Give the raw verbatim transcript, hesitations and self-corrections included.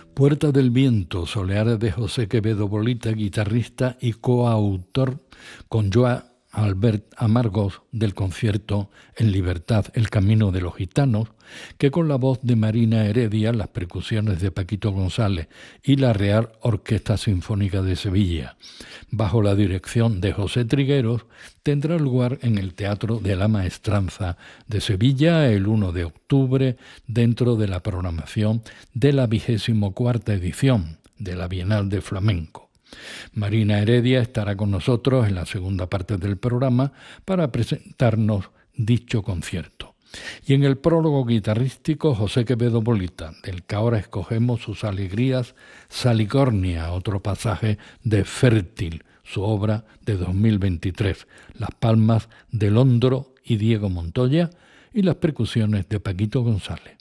Puerta del Viento, Soleares de José Quevedo Bolita, guitarrista y coautor con Joan Albert Amargós del concierto En Libertad, el Camino de los Gitanos, que con la voz de Marina Heredia, las percusiones de Paquito González y la Real Orquesta Sinfónica de Sevilla, bajo la dirección de José Trigueros, tendrá lugar en el Teatro de la Maestranza de Sevilla el primero de octubre, dentro de la programación de la vigésimo cuarta edición de la Bienal de Flamenco. Marina Heredia estará con nosotros en la segunda parte del programa para presentarnos dicho concierto. Y en el prólogo guitarrístico, José Quevedo Bolita, del que ahora escogemos sus alegrías, Salicornia, otro pasaje de Fértil, su obra de dos mil veintitrés, las palmas de Londro y Diego Montoya y las percusiones de Paquito González.